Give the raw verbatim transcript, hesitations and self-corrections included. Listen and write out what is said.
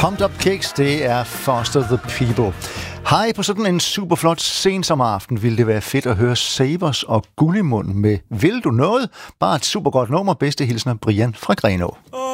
Pumped Up Kicks, det er Foster the People. Hej, på sådan en superflot sensommeraften ville det være fedt at høre Sabers og Gullimund med Vil du noget? Bare et supergodt nummer. Bedste hilsner, Brian fra Grenaa.